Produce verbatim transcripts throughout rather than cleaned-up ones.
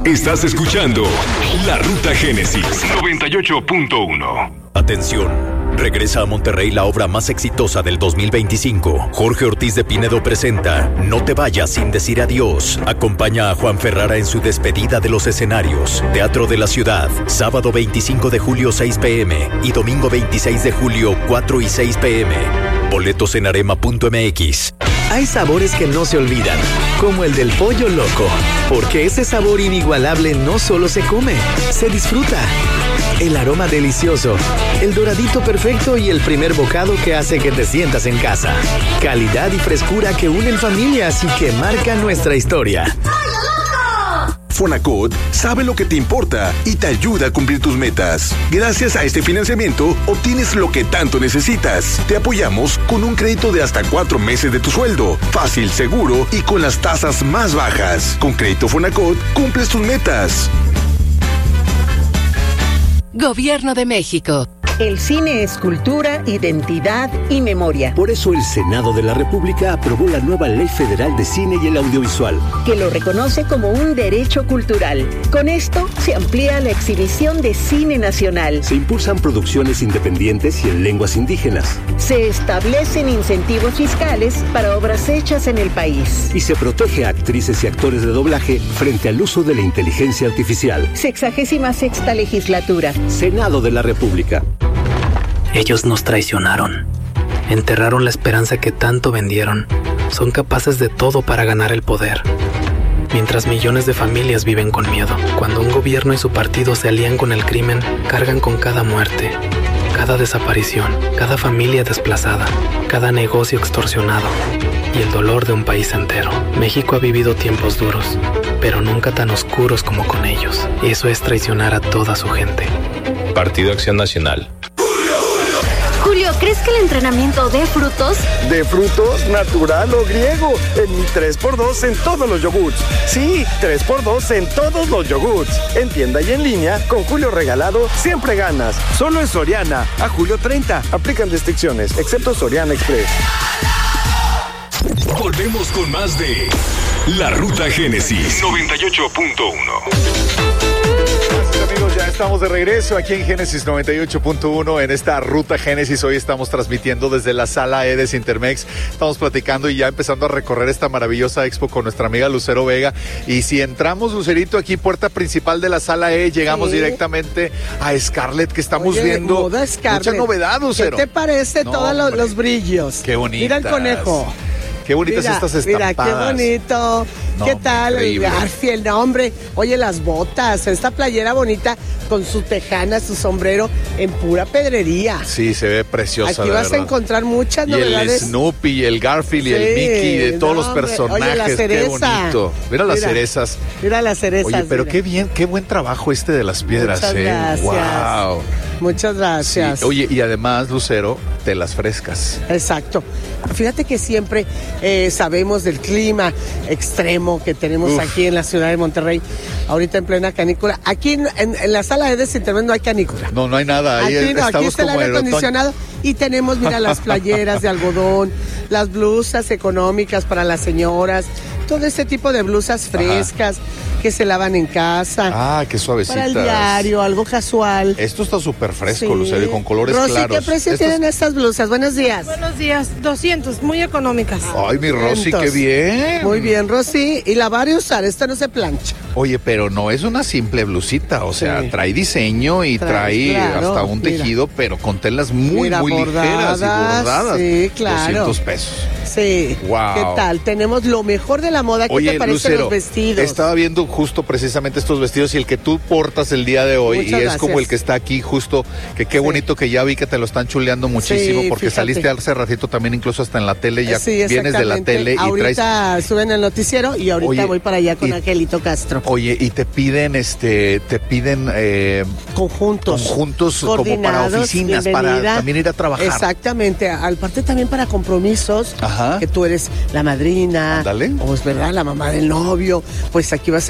Estás escuchando La Ruta Génesis noventa y ocho punto uno. Atención. Regresa a Monterrey la obra más exitosa del dos mil veinticinco. Jorge Ortiz de Pinedo presenta No te vayas sin decir adiós. Acompaña a Juan Ferrara en su despedida de los escenarios. Teatro de la Ciudad, sábado veinticinco de julio seis pm y domingo veintiséis de julio cuatro y seis pm. Boletos en arema punto m x. Hay sabores que no se olvidan, como el del pollo loco, porque ese sabor inigualable no solo se come, se disfruta. El aroma delicioso, el doradito perfecto y el primer bocado que hace que te sientas en casa. Calidad y frescura que unen familias y que marcan nuestra historia. Fonacot sabe lo que te importa y te ayuda a cumplir tus metas. Gracias a este financiamiento, obtienes lo que tanto necesitas. Te apoyamos con un crédito de hasta cuatro meses de tu sueldo. Fácil, seguro y con las tasas más bajas. Con Crédito Fonacot, cumples tus metas. Gobierno de México. El cine es cultura, identidad y memoria. Por eso el Senado de la República aprobó la nueva Ley Federal de Cine y el Audiovisual, que lo reconoce como un derecho cultural. Con esto se amplía la exhibición de cine nacional. Se impulsan producciones independientes y en lenguas indígenas. Se establecen incentivos fiscales para obras hechas en el país. Y se protege a actrices y actores de doblaje frente al uso de la inteligencia artificial. Sexagésima sexta legislatura. Senado de la República. Ellos nos traicionaron. Enterraron la esperanza que tanto vendieron. Son capaces de todo para ganar el poder. Mientras millones de familias viven con miedo. Cuando un gobierno y su partido se alían con el crimen, cargan con cada muerte, cada desaparición, cada familia desplazada, cada negocio extorsionado y el dolor de un país entero. México ha vivido tiempos duros, pero nunca tan oscuros como con ellos. Eso es traicionar a toda su gente. Partido Acción Nacional. Julio, ¿crees que el entrenamiento dé frutos? ¿De frutos, natural o griego? En mi tres por dos en todos los yogurts. Sí, tres por dos en todos los yogurts. En tienda y en línea, con Julio regalado, siempre ganas. Solo en Soriana, a julio treinta. Aplican restricciones, excepto Soriana Express. Volvemos con más de La Ruta Génesis noventa y ocho punto uno. Amigos, ya estamos de regreso aquí en Génesis noventa y ocho punto uno en esta Ruta Génesis. Hoy estamos transmitiendo desde la Sala E de Cintermex. Estamos platicando y ya empezando a recorrer esta maravillosa expo con nuestra amiga Lucero Vega. Y si entramos, Lucerito, aquí puerta principal de la Sala E, llegamos sí. directamente a Scarlett, que estamos Oye, viendo moda Scarlett. Mucha novedad, Lucero. ¿Qué te parece no, todos los, los brillos? Qué bonitas. Mira el conejo. Qué bonitas mira, estas estampadas. Mira, qué bonito. No, ¿Qué tal? Increíble. El Garfield, no, hombre. Oye, las botas, esta playera bonita con su tejana, su sombrero en pura pedrería. Sí, se ve preciosa. Aquí vas verdad. a encontrar muchas y novedades. El Snoopy, y el Garfield, sí, y el Mickey, de todos no, los personajes. Oye, la cereza. Qué bonito. Mira, mira las cerezas. Mira las cerezas. Oye, pero mira. qué bien, qué buen trabajo este de las piedras. Muchas eh. gracias. Wow. Muchas gracias. Sí. Oye, y además, Lucero, telas frescas. Exacto. Fíjate que siempre eh, sabemos del clima extremo que tenemos Uf. aquí en la ciudad de Monterrey, ahorita en plena canícula. Aquí en, en, en la sala de Cintermex no hay canícula. No, no hay nada. Ahí aquí no, estamos aquí está el como aire acondicionado y tenemos, mira, las playeras de algodón, las blusas económicas para las señoras, todo ese tipo de blusas frescas. Ajá. Que se lavan en casa. Ah, qué suavecitas. Para el diario, algo casual. Esto está súper fresco, sí. Lucero, y con colores Rosy, claros. ¿qué precio Estos... tienen estas blusas? Buenos días. Buenos días, doscientos, muy económicas. Ay, mi Rosy, qué bien. Muy bien, Rosy. Y la va a usar, esta no se plancha. Oye, pero no es una simple blusita, o sea, sí. trae diseño y trae, trae claro, hasta un tejido, mira. pero con telas muy, mira, muy bordadas, ligeras y bordadas. Sí, claro. doscientos pesos. Sí. Wow. ¿Qué tal? Tenemos lo mejor de la moda. ¿Qué Oye, te parecen Lucero, los vestidos? Estaba viendo justo precisamente estos vestidos y el que tú portas el día de hoy. Muchas y es gracias. como el que está aquí justo, que qué bonito sí. que ya vi que te lo están chuleando muchísimo, sí, porque fíjate. saliste hace ratito también incluso hasta en la tele, ya sí, vienes de la tele y ahorita traes... Ahorita suben el noticiero y ahorita oye, voy para allá con y, Angelito Castro. Oye, y te piden, este, te piden... Eh, conjuntos. Conjuntos como para oficinas, bienvenida. Para también ir a trabajar. Exactamente, al parte también para compromisos, Ajá. que tú eres la madrina, Dale. o es verdad, la mamá del novio, pues aquí vas a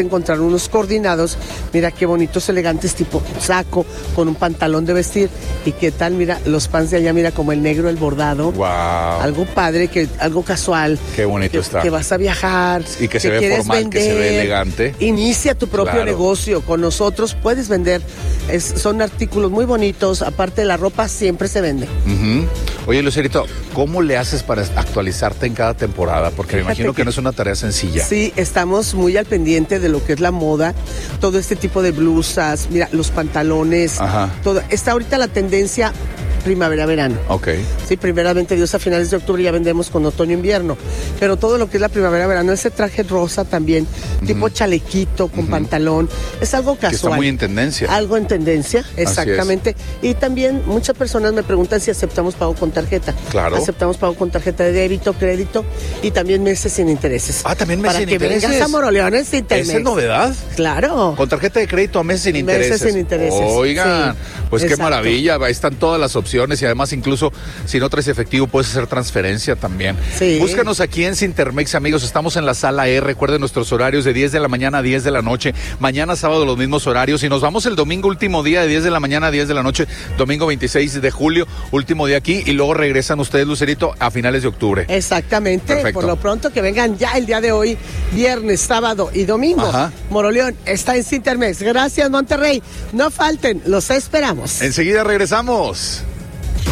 encontrar unos coordinados, mira qué bonitos, elegantes, tipo saco, con un pantalón de vestir. Y qué tal, mira, los pants de allá, mira, como el negro, el bordado. Wow. Algo padre, que, algo casual. Qué bonito que, está. Que vas a viajar. Y que se ve formal, vender, que se ve elegante. Inicia tu propio claro. negocio. Con nosotros puedes vender. Es, son artículos muy bonitos. Aparte de la ropa, siempre se vende. Uh-huh. Oye, Lucerito, ¿cómo le haces para actualizarte en cada temporada? Porque me imagino que, que no es una tarea sencilla. Sí, estamos muy al pendiente de lo que es la moda, todo este tipo de blusas, mira, los pantalones, Ajá. todo. Está ahorita la tendencia primavera-verano. Ok. Sí, primeramente Dios, a finales de octubre ya vendemos con otoño-invierno. Pero todo lo que es la primavera-verano, ese traje rosa también, uh-huh. tipo chalequito con uh-huh. pantalón, es algo casual. Que está muy en tendencia. Algo en tendencia, exactamente. Y también muchas personas me preguntan si aceptamos pago con tarjeta. Claro. Aceptamos pago con tarjeta de débito, crédito y también meses sin intereses. Ah, también meses sin intereses. Para que vengas a Moroleón sin Intermex. ¿Esa es novedad? Claro. Con tarjeta de crédito a meses sin intereses. Meses sin intereses. Oigan, sí, pues exacto. Qué maravilla. Ahí están todas las opciones y además incluso si no traes efectivo puedes hacer transferencia también. Sí. Búscanos aquí en Sintermex, amigos. Estamos en la sala E. Recuerden nuestros horarios de diez de la mañana a diez de la noche. Mañana sábado los mismos horarios y nos vamos el domingo último día de diez de la mañana a diez de la noche. Domingo veintiséis de julio, último día aquí y luego regresan ustedes, Lucerito, a finales de octubre. Exactamente. Perfecto. Por lo pronto que vengan ya el día de hoy, viernes, sábado y domingo. Ajá. Moroleón está en Sintermex. Gracias, Monterrey. No falten, los esperamos. Enseguida regresamos.